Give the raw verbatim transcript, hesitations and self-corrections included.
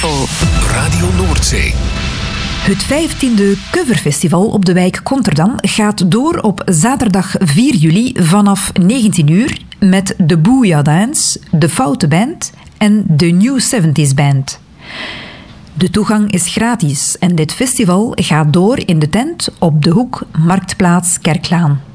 Shuffle. Radio Noordzee. Het vijftiende coverfestival op de wijk Konterdam gaat door op zaterdag vier juli vanaf negentien uur met de Booyah Dance, de Foute Band en de New seventies Band. De toegang is gratis en dit festival gaat door in de tent op de hoek Marktplaats Kerklaan.